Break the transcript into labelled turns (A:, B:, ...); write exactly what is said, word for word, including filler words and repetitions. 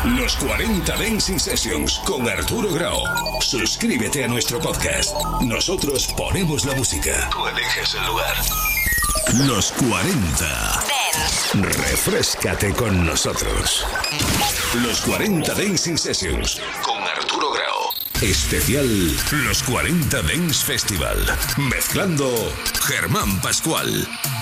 A: Los cuarenta Dancing Sessions con Arturo Grau. Suscríbete a nuestro podcast. Nosotros ponemos la música. Tú eliges el lugar. Los cuarenta. Dance. Refréscate con nosotros. Los cuarenta Dancing Sessions con Arturo Grau. Especial Los cuarenta Dance Festival. Mezclando Germán Pascual.